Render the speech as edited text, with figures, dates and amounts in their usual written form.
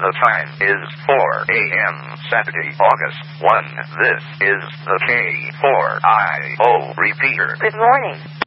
The time is 4 a.m. Saturday, August 1. This is the K4IO repeater. Good morning.